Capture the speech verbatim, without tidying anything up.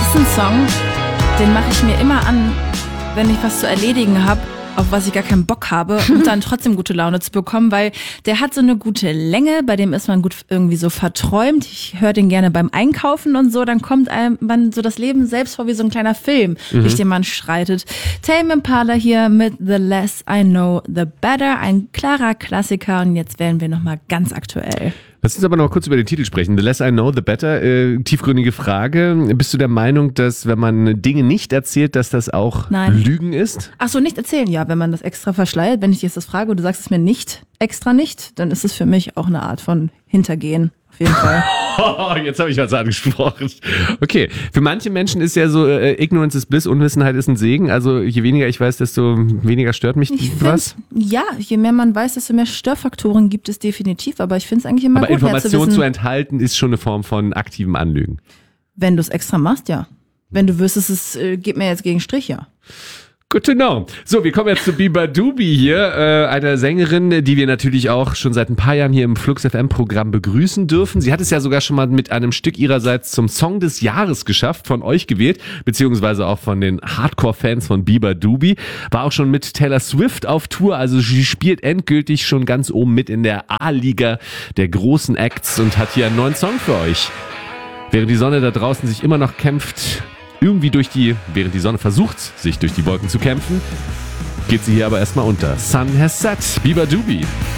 ist ein Song, den mache ich mir immer an, wenn ich was zu erledigen habe, auf was ich gar keinen Bock habe, und dann trotzdem gute Laune zu bekommen, weil der hat so eine gute Länge, bei dem ist man gut irgendwie so verträumt. Ich höre den gerne beim Einkaufen und so, dann kommt einem man so das Leben selbst vor wie so ein kleiner Film, mhm. durch den man schreitet. Tame Impala hier mit The Less I Know, The Better, ein klarer Klassiker, und jetzt werden wir nochmal ganz aktuell. Lass uns aber noch kurz über den Titel sprechen. The Less I Know, The Better. Äh, tiefgründige Frage. Bist du der Meinung, dass wenn man Dinge nicht erzählt, dass das auch Nein. Lügen ist? Ach so, nicht erzählen. Ja, wenn man das extra verschleiert. Wenn ich dir jetzt das frage und du sagst es mir nicht, extra nicht, dann ist es für mich auch eine Art von Hintergehen. Auf jeden Fall. Jetzt habe ich was angesprochen. Okay, für manche Menschen ist ja so, äh, Ignorance is Bliss, Unwissenheit ist ein Segen. Also je weniger ich weiß, desto weniger stört mich ich was. Ja, je mehr man weiß, desto mehr Störfaktoren gibt es definitiv. Aber ich finde es eigentlich immer aber gut, Informationen zu, zu enthalten ist schon eine Form von aktivem Anlügen. Wenn du es extra machst, ja. Wenn du wüsstest, es äh, geht mir jetzt gegen Strich, ja. Good to know. So, wir kommen jetzt zu beabadoobee hier, äh, einer Sängerin, die wir natürlich auch schon seit ein paar Jahren hier im Flux F M Programm begrüßen dürfen. Sie hat es ja sogar schon mal mit einem Stück ihrerseits zum Song des Jahres geschafft, von euch gewählt, beziehungsweise auch von den Hardcore-Fans von beabadoobee. War auch schon mit Taylor Swift auf Tour, also sie spielt endgültig schon ganz oben mit in der A-Liga der großen Acts und hat hier einen neuen Song für euch. Während die Sonne da draußen sich immer noch kämpft, irgendwie durch die, während die Sonne versucht, sich durch die Wolken zu kämpfen, geht sie hier aber erstmal unter. Sun has set, beabadoobee.